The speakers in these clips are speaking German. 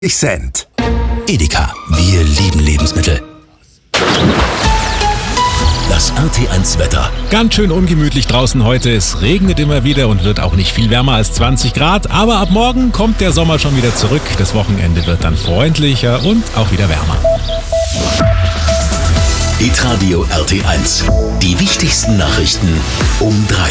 Cent. Edeka, wir lieben Lebensmittel. Das RT1 Wetter. Ganz schön ungemütlich draußen heute. Es regnet immer wieder und wird auch nicht viel wärmer als 20 Grad. Aber ab morgen kommt der Sommer schon wieder zurück. Das Wochenende wird dann freundlicher und auch wieder wärmer. Hitradio RT1. Die wichtigsten Nachrichten um 3.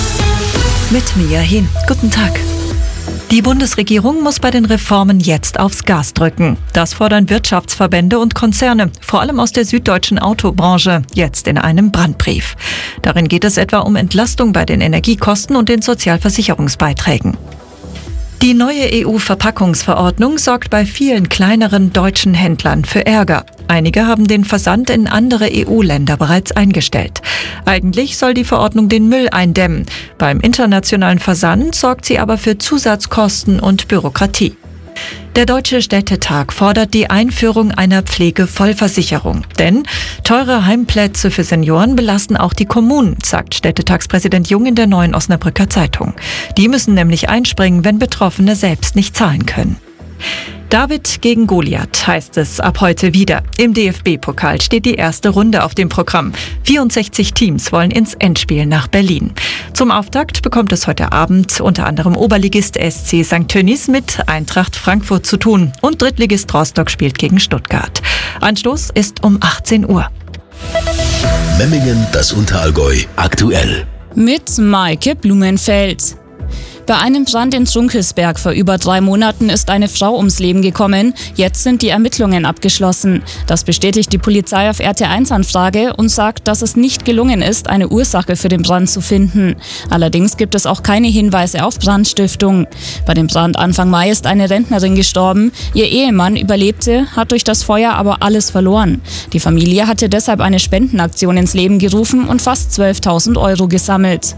Mit Mia Hin. Guten Tag. Die Bundesregierung muss bei den Reformen jetzt aufs Gas drücken. Das fordern Wirtschaftsverbände und Konzerne, vor allem aus der süddeutschen Autobranche, jetzt in einem Brandbrief. Darin geht es etwa um Entlastung bei den Energiekosten und den Sozialversicherungsbeiträgen. Die neue EU-Verpackungsverordnung sorgt bei vielen kleineren deutschen Händlern für Ärger. Einige haben den Versand in andere EU-Länder bereits eingestellt. Eigentlich soll die Verordnung den Müll eindämmen. Beim internationalen Versand sorgt sie aber für Zusatzkosten und Bürokratie. Der Deutsche Städtetag fordert die Einführung einer Pflegevollversicherung. Denn teure Heimplätze für Senioren belasten auch die Kommunen, sagt Städtetagspräsident Jung in der Neuen Osnabrücker Zeitung. Die müssen nämlich einspringen, wenn Betroffene selbst nicht zahlen können. David gegen Goliath heißt es ab heute wieder. Im DFB-Pokal steht die erste Runde auf dem Programm. 64 Teams wollen ins Endspiel nach Berlin. Zum Auftakt bekommt es heute Abend unter anderem Oberligist SC St. Tönnies mit Eintracht Frankfurt zu tun. Und Drittligist Rostock spielt gegen Stuttgart. Anstoß ist um 18 Uhr. Memmingen, das Unterallgäu, aktuell. Mit Maike Blumenfeld. Bei einem Brand in Trunkelsberg vor über 3 Monaten ist eine Frau ums Leben gekommen. Jetzt sind die Ermittlungen abgeschlossen. Das bestätigt die Polizei auf RT1-Anfrage und sagt, dass es nicht gelungen ist, eine Ursache für den Brand zu finden. Allerdings gibt es auch keine Hinweise auf Brandstiftung. Bei dem Brand Anfang Mai ist eine Rentnerin gestorben. Ihr Ehemann überlebte, hat durch das Feuer aber alles verloren. Die Familie hatte deshalb eine Spendenaktion ins Leben gerufen und fast 12.000 € gesammelt.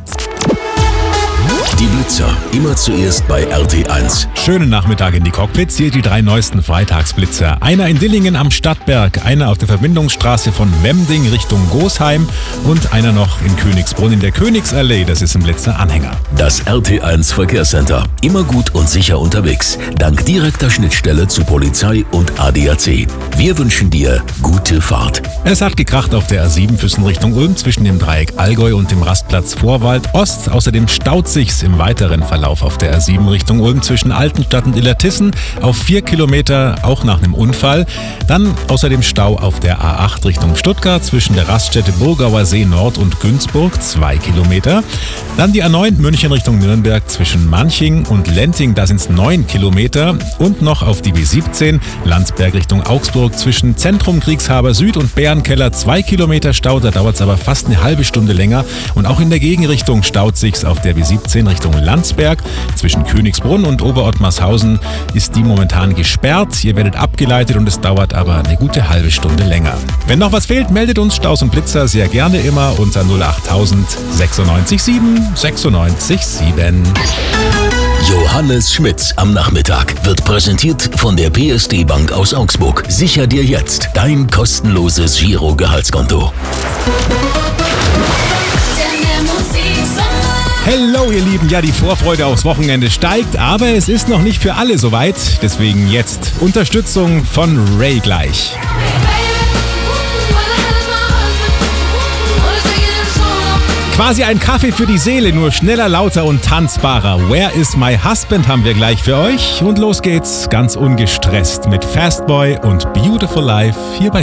Die Blitzer, immer zuerst bei RT1. Schönen Nachmittag in die Cockpits. Hier die 3 neuesten Freitagsblitzer. Einer in Dillingen am Stadtberg, einer auf der Verbindungsstraße von Wemding Richtung Gosheim und einer noch in Königsbrunn in der Königsallee. Das ist ein Blitzer-Anhänger. Das RT1 Verkehrscenter. Immer gut und sicher unterwegs. Dank direkter Schnittstelle zu Polizei und ADAC. Wir wünschen dir gute Fahrt. Es hat gekracht auf der A7 Füssen Richtung Ulm zwischen dem Dreieck Allgäu und dem Rastplatz Vorwald Ost. Außerdem staut sich's im weiteren Verlauf auf der A7 Richtung Ulm zwischen Altenstadt und Illertissen auf 4 Kilometer, auch nach einem Unfall. Dann außerdem Stau auf der A8 Richtung Stuttgart zwischen der Raststätte Burgauer See Nord und Günzburg, 2 Kilometer. Dann die A9 München Richtung Nürnberg zwischen Manching und Lenting, da sind es 9 Kilometer. Und noch auf die B17 Landsberg Richtung Augsburg zwischen Zentrum Kriegshaber Süd und Bärenkeller, 2 Kilometer Stau, da dauert es aber fast eine halbe Stunde länger. Und auch in der Gegenrichtung staut sich's auf der B17 Richtung Landsberg. Zwischen Königsbrunn und Oberottmarshausen ist die momentan gesperrt. Ihr werdet abgeleitet und es dauert aber eine gute halbe Stunde länger. Wenn noch was fehlt, meldet uns Staus und Blitzer sehr gerne immer unter 08000 96 7 96 7. Johannes Schmitz am Nachmittag wird präsentiert von der PSD Bank aus Augsburg. Sicher dir jetzt dein kostenloses Giro-Gehaltskonto. Hello ihr Lieben, ja die Vorfreude aufs Wochenende steigt, aber es ist noch nicht für alle soweit. Deswegen jetzt Unterstützung von Ray gleich. Quasi ein Kaffee für die Seele, nur schneller, lauter und tanzbarer. Where is my husband haben wir gleich für euch. Und los geht's, ganz ungestresst mit Fastboy und Beautiful Life hier bei